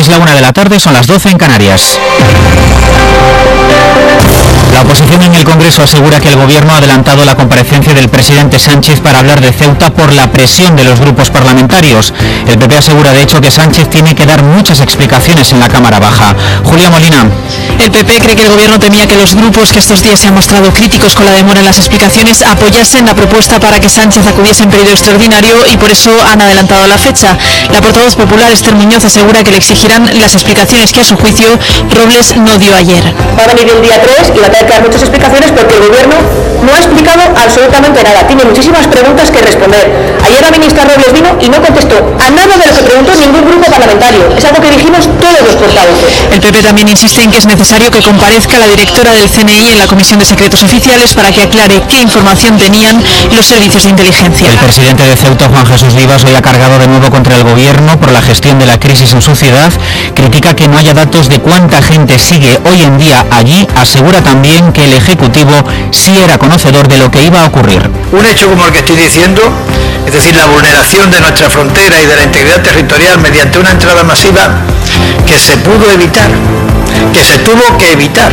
la 1 de la tarde, son las 12 en Canarias. La oposición en el Congreso asegura que el Gobierno ha adelantado la comparecencia del presidente Sánchez para hablar de Ceuta por la presión de los grupos parlamentarios. El PP asegura, de hecho, que Sánchez tiene que dar muchas explicaciones en la Cámara Baja. Julia Molina. El PP cree que el Gobierno temía que los grupos que estos días se han mostrado críticos con la demora en las explicaciones apoyasen la propuesta para que Sánchez acudiese en periodo extraordinario y por eso han adelantado la fecha. La portavoz popular, Esther Muñoz, asegura que le exigirán las explicaciones que, a su juicio, Robles no dio ayer. Va a venir el día 3 y va a tener que dar muchas explicaciones porque el Gobierno no ha explicado absolutamente nada. Tiene muchísimas preguntas que responder. Ayer la ministra Robles vino y no contestó a nada de lo que preguntó ningún grupo parlamentario. Es algo que dijimos todos los portavoces. El PP también insiste en que es necesario que comparezca la directora del CNI en la Comisión de Secretos Oficiales para que aclare qué información tenían los servicios de inteligencia. El presidente de Ceuta, Juan Jesús Vivas, hoy ha cargado de nuevo contra el Gobierno por la gestión de la crisis en su ciudad. Critica que no haya datos de cuánta gente sigue hoy en día allí. Asegura también que el Ejecutivo sí era conocedor de lo que iba a ocurrir. Un hecho como el que estoy diciendo, es decir, la vulneración de nuestra frontera y de la integridad territorial mediante una entrada masiva que se pudo evitar, que se tuvo que evitar,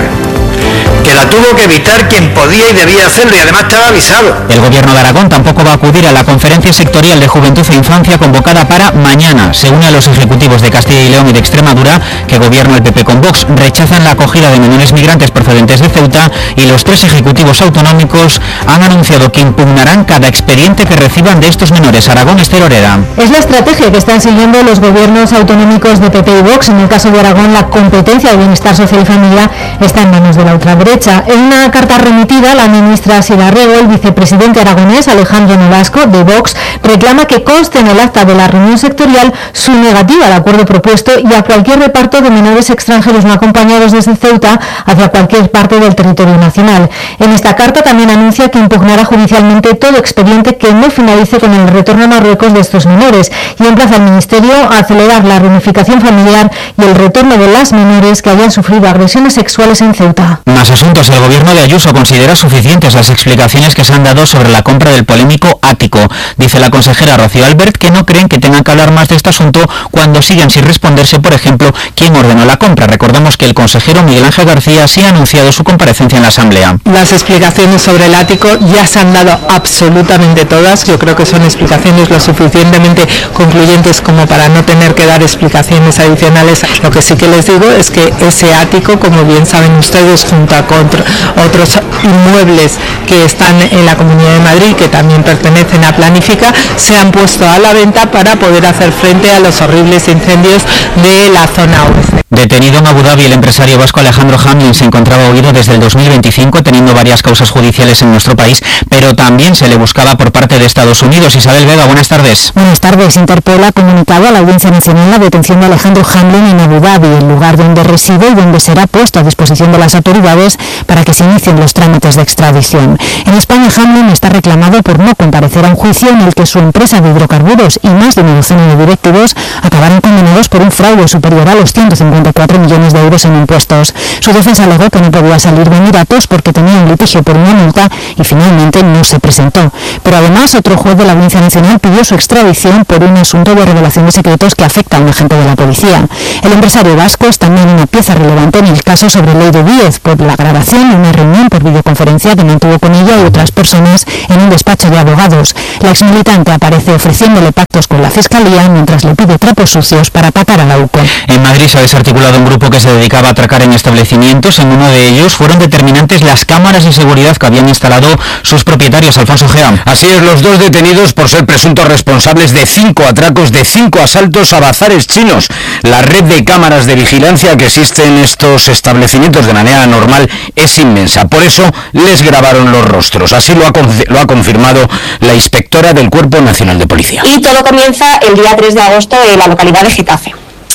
que la tuvo que evitar quien podía y debía hacerlo, y además estaba avisado. El Gobierno de Aragón tampoco va a acudir a la conferencia sectorial de Juventud e Infancia convocada para mañana. Se une a los ejecutivos de Castilla y León y de Extremadura, que gobierna el PP con Vox, rechazan la acogida de menores migrantes procedentes de Ceuta, y los 3 ejecutivos autonómicos han anunciado que impugnarán cada expediente que reciban de estos menores. Aragón, Esther Oreda. Es la estrategia que están siguiendo los gobiernos autonómicos de PP y Vox. En el caso de Aragón, la competencia de Bienestar Social y Familia está en manos de la ultraderecha. En una carta remitida, la ministra Sira Rego, el vicepresidente aragonés Alejandro Nolasco, de Vox, reclama que conste en el acta de la reunión sectorial su negativa al acuerdo propuesto y a cualquier reparto de menores extranjeros no acompañados desde Ceuta hacia cualquier parte del territorio nacional. En esta carta también anuncia que impugnará judicialmente todo expediente que no finalice con el retorno a Marruecos de estos menores y emplaza al Ministerio a acelerar la reunificación familiar y el retorno de las menores que hayan sufrido agresiones sexuales en Ceuta. Más asuntos. El Gobierno de Ayuso considera suficientes las explicaciones que se han dado sobre la compra del polémico ático. Dice la consejera Rocío Albert que no creen que tengan que hablar más de este asunto cuando sigan sin responderse, por ejemplo, quién ordenó la compra. Recordemos que el consejero Miguel Ángel García sí ha anunciado su comparecencia en la Asamblea. Las explicaciones sobre el ático ya se han dado absolutamente todas. Yo creo que son explicaciones lo suficientemente concluyentes como para no tener que dar explicaciones adicionales. Lo que sí que les digo es que ese ático, como bien saben ustedes, junto a otros inmuebles que están en la Comunidad de Madrid, que también pertenecen a Planifica, se han puesto a la venta para poder hacer frente a los horribles incendios de la zona oeste. Detenido en Abu Dhabi, el empresario vasco Alejandro Hamlin se encontraba huido desde el 2025, teniendo varias causas judiciales en nuestro país, pero también se le buscaba por parte de Estados Unidos. Isabel Vega, buenas tardes. Buenas tardes. Interpol ha comunicado a la Audiencia Nacional la detención de Alejandro Hamlin en Abu Dhabi, el lugar donde reside y donde será puesto a disposición de las autoridades para que se inicien los trámites de extradición. En España, Hamlin está reclamado por no comparecer a un juicio en el que su empresa de hidrocarburos y más de una docena de directivos acabaron condenados por un fraude superior a los 154 millones de euros en impuestos. Su defensa alegó que no podía salir de Emiratos porque tenía un litigio por una multa y finalmente no se presentó. Pero además, otro juez de la Audiencia Nacional pidió su extradición por un asunto de revelación de secretos que afecta a un agente de la policía. El empresario vasco es también una pieza relevante en el caso sobre Leire Díez por la grabación de una reunión por videoconferencia que mantuvo con ella y otras personas en un despacho de abogados. La exmilitante aparece ofreciéndole pactos con la Fiscalía mientras le pide trapos sucios para atacar a la UCO. En Madrid se ha desarticulado un grupo que se dedicaba a atracar en establecimientos. En uno de ellos fueron determinantes las cámaras de seguridad que habían instalado sus propietarios. Alfonso Gea. Así es, los 2 detenidos por ser presuntos responsables de 5 atracos, de 5 asaltos a bazares chinos. La red de cámaras de vigilancia que existe en estos establecimientos de manera normal es inmensa. Por eso les grabaron los rostros. Así lo ha confirmado la inspectora del Cuerpo Nacional de Policía. Y todo comienza el día 3 de agosto en la localidad de Getafe.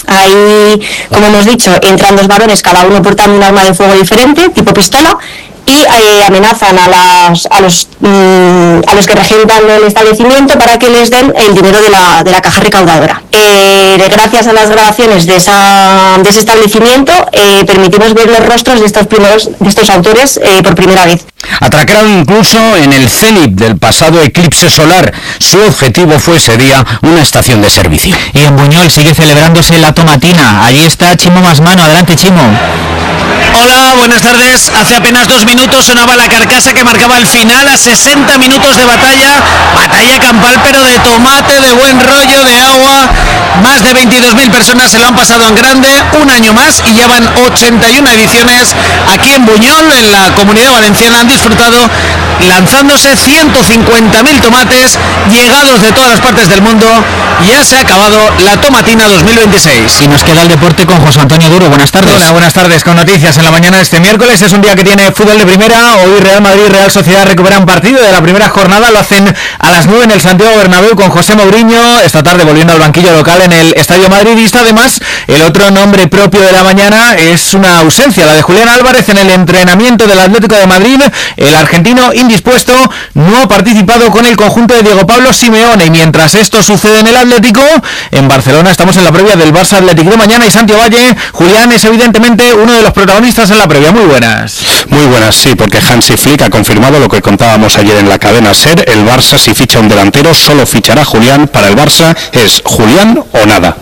Ahí, como hemos dicho, entran 2 varones, cada uno portando un arma de fuego diferente, tipo pistola, y amenazan a los que regentan el establecimiento para que les den el dinero de la caja recaudadora. gracias a las grabaciones de ese establecimiento, permitimos ver los rostros de estos autores por primera vez. Atracaron incluso en el cénit del pasado eclipse solar. Su objetivo fue ese día una estación de servicio. Y en Buñol sigue celebrándose la tomatina. Allí está Chimo Masmano. Adelante, Chimo. Hola, buenas tardes. Hace apenas 2 minutos sonaba la carcasa que marcaba el final a 60 minutos de batalla campal, pero de tomate, de buen rollo, de agua. Más de 22.000 personas se lo han pasado en grande, un año más, y ya van 81 ediciones aquí en Buñol, en la Comunidad Valenciana. Han disfrutado lanzándose 150.000 tomates llegados de todas las partes del mundo. Ya se ha acabado la tomatina 2026. Y nos queda el deporte con José Antonio Duro. Buenas tardes. Hola, buenas tardes. Con noticias en la mañana de este miércoles. Es un día que tiene fútbol de primera. Hoy Real Madrid y Real Sociedad recuperan partido de la primera jornada. Lo hacen a las 9 en el Santiago Bernabéu con José Mourinho. Esta tarde volviendo al banquillo local en el Estadio Madridista. Además, el otro nombre propio de la mañana es una ausencia, la de Julián Álvarez en el entrenamiento del Atlético de Madrid. El argentino indispuesto no ha participado con el conjunto de Diego Pablo Simeone. Y mientras esto sucede en el Atlético, en Barcelona estamos en la previa del Barça Atlético de mañana. Y Santi Ovalle, Julián es evidentemente uno de los protagonistas en la previa. Muy buenas. Muy buenas, sí, porque Hansi Flick ha confirmado lo que contábamos ayer en la cadena SER. El Barça, si ficha un delantero, solo fichará Julián. Para el Barça es Julián o nada.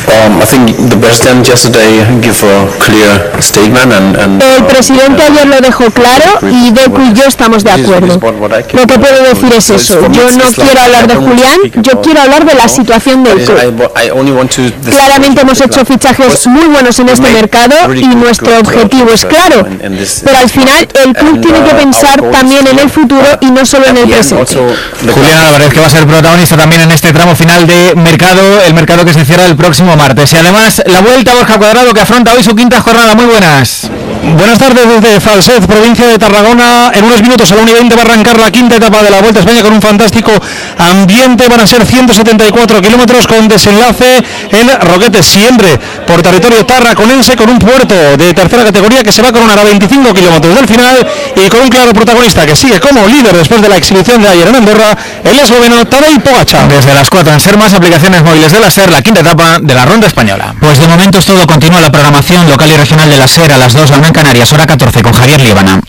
El presidente ayer lo dejó claro y Deco y yo estamos de acuerdo. Lo que puedo decir es eso. Yo no quiero hablar de Julián, yo quiero hablar de la situación del club. Claramente hemos hecho fichajes muy buenos en este mercado y nuestro objetivo es claro. Pero al final el club tiene que pensar también en el futuro y no solo en el presente. Julián Álvarez, que va a ser protagonista también en este tramo final de mercado, el mercado que se cierra el próximo martes. Y además la vuelta a Borja Cuadrado, que afronta hoy su quinta jornada. Muy buenas. Buenas tardes desde Falset, provincia de Tarragona. En unos minutos a la 1:20 va a arrancar la quinta etapa de la Vuelta a España con un fantástico ambiente. Van a ser 174 kilómetros con desenlace en Roquetes, siempre por territorio tarraconense, con un puerto de tercera categoría que se va a coronar a 25 kilómetros del final y con un claro protagonista que sigue como líder después de la exhibición de ayer en Andorra, el esloveno Tadej Pogačar. Desde las 4 en SER, más aplicaciones móviles de la SER, la quinta etapa de la Ronda Española. Pues de momento es todo. Continúa la programación local y regional de la SER a las 2 en Canarias, hora 14 con Javier Líbana.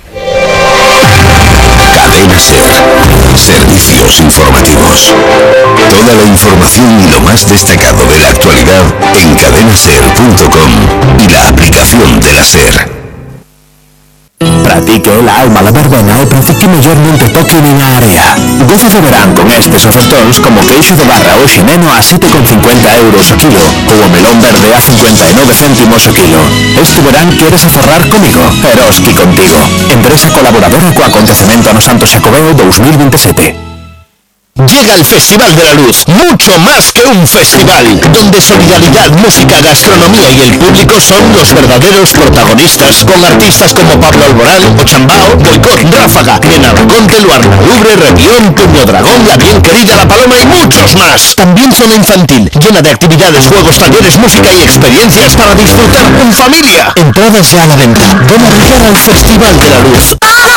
Cadena SER. Servicios informativos. Toda la información y lo más destacado de la actualidad en cadenaser.com y la aplicación de la SER. Practique la alma la verbena o practique mayormente toquen en la área. Goce de verán con estos ofertons como queixo de barra o xeneno a 7,50 euros o kilo ou o melón verde a 59 céntimos o kilo. Este verán queres aforrar comigo, Eroski contigo. Empresa colaboradora co acontecemento no Santo Xacobeo 2027. Llega el Festival de la Luz, mucho más que un festival, donde solidaridad, música, gastronomía y el público son los verdaderos protagonistas, con artistas como Pablo Alborán, Ochambao, Boicot, Ráfaga, Nena Raconte, Luar Lubre, Revión, Puño Dragón, La Bien Querida, La Paloma y muchos más. También zona infantil, llena de actividades, juegos, talleres, música y experiencias para disfrutar en familia. Entradas ya a la venta. Ven a brillar al Festival de la Luz.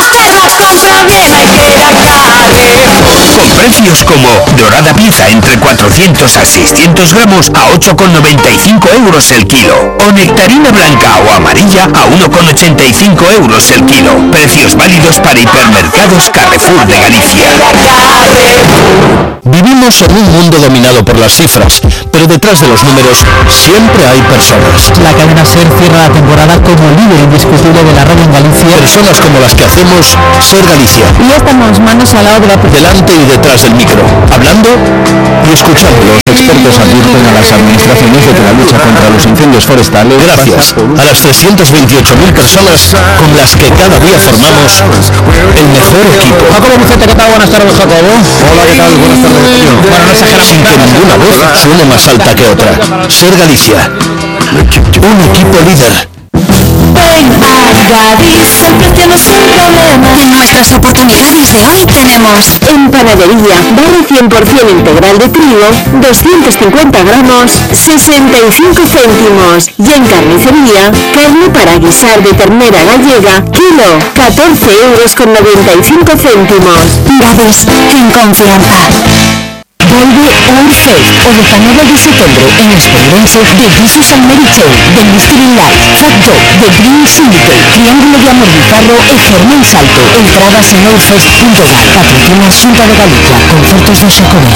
Con precios como dorada pieza entre 400 a 600 gramos a 8,95 euros el kilo. O nectarina blanca o amarilla a 1,85 euros el kilo. Precios válidos para hipermercados Carrefour de Galicia. Vivimos en un mundo dominado por las cifras, pero detrás de los números siempre hay personas. La cadena SER cierra la temporada como líder indiscutible de la radio en Galicia. Personas como las que hacemos SER Galicia. Y ya estamos manos al lado de la... Delante y detrás del micro, hablando y escuchando. Los expertos advierten a las administraciones de que la lucha contra los incendios forestales... Gracias a las 328.000 personas con las que cada día formamos el mejor equipo. Jacobo Mucete, ¿qué tal? Buenas tardes, Jacobo. Hola, ¿qué tal? Buenas tardes. Bueno, no exageramos. Sin que ninguna voz suene más alta que otra. SER Galicia, un equipo líder. Ven a Gadis, el precio no es un problema. En nuestras oportunidades de hoy tenemos En panadería, barra 100% integral de trigo, 250 gramos, 65 céntimos. Y en carnicería, carne para guisar de ternera gallega, kilo, 14,95 euros. Gadis, en confianza. Volve Ourfest o 19 de setembro en Espeirense de Jesus and Mary Chain, The Mystery Light, Fat Dog, The Green Syndicate, Triángulo de Amor Bizarro e Germán Salto. Entradas en ourfest.gal. Patrocina Xunta de Galicia, Concertos do Xacobeo.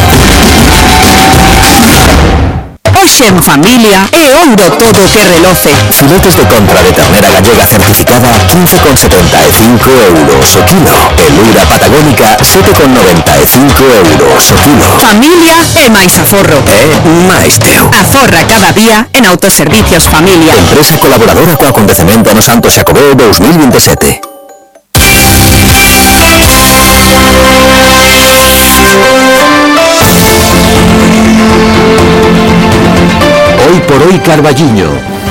Hoxe en familia e ouro todo que reloce. Filetes de contra de ternera gallega certificada 15,75 euros o kilo. E lura patagónica 7,95 euros o kilo. Familia e máis aforro. máis teu. Aforra cada día en Autoservicios Familia. Empresa colaboradora co acontecemento no Santo Xacobeo 2027. Hoy por hoy Carballiño.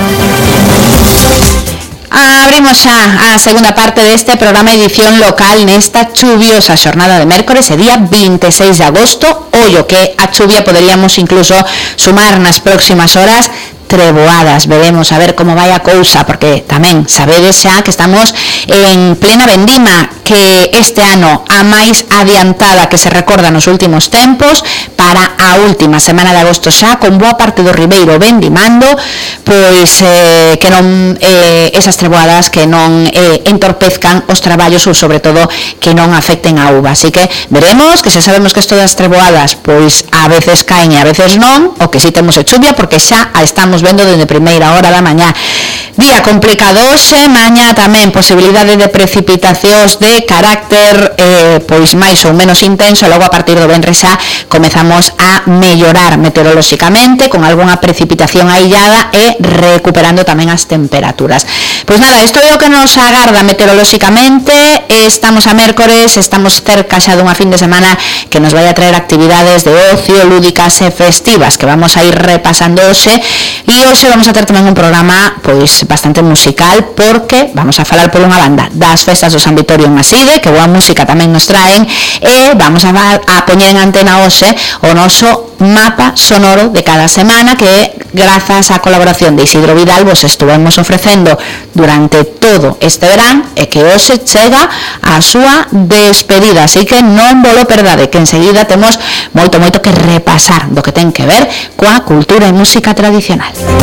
Abrimos xa a segunda parte deste programa edición local nesta chuviosa xornada de mércores e día 26 de agosto. Ollo que a chuvia poderíamos incluso sumar nas próximas horas treboadas. Veremos a ver como vai a cousa, porque tamén sabedes xa que estamos en plena vendima, que este ano a máis adiantada que se recorda nos últimos tempos, para a última semana de agosto xa, con boa parte do Ribeiro vendimando, pois que non esas treboadas que non entorpezcan os traballos ou sobre todo que non afecten a uva. Así que veremos, que xa sabemos que isto das treboadas pois a veces caen e a veces non, o que si temos é chuvia, porque xa a estamos vendo desde primeira hora da mañá. Día complicado hoxe, mañá tamén posibilidade de precipitacións de carácter pois máis ou menos intenso, e logo a partir do venres xa comezamos a mellorar meteorolóxicamente con algunha precipitación aillada e recuperando tamén as temperaturas. Pois nada, isto é o que nos agarda meteorolóxicamente. Estamos a mércores, estamos cerca xa dunha fin de semana que nos vai a traer actividades de ocio, lúdicas e festivas que vamos a ir repasando hoxe. E hoxe vamos a ter tamén un programa pois bastante musical, porque vamos a falar por unha banda das festas do San Vitorio en Maside, que boa música tamén nos traen, e vamos a poñer en antena hoxe o noso mapa sonoro de cada semana, que grazas á colaboración de Isidro Vidal vos estuvemos ofrecendo durante todo este verán, e que hoxe chega a súa despedida, así que non volo perdade, que enseguida temos moito que repasar do que ten que ver coa cultura e música tradicional.